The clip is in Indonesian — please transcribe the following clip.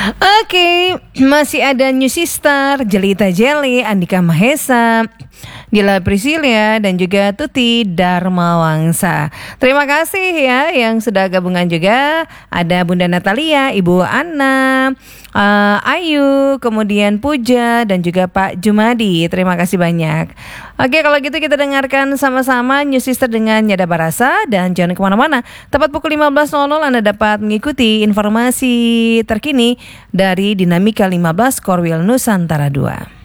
Oke, masih ada New Sister, Jelita Jelly, Andika Mahesa, Dila Priscilia, dan juga Tuti Darmawangsa. Terima kasih ya yang sudah gabungan juga. Ada Bunda Natalia, Ibu Anna, Ayu, kemudian Puja, dan juga Pak Jumadi. Terima kasih banyak. Oke, kalau gitu kita dengarkan sama-sama New Sister dengan Nyada Barasa. Dan jangan kemana-mana. Tepat pukul 15.00 Anda dapat mengikuti informasi terkini dari Dinamika 15 Korwil Nusantara 2.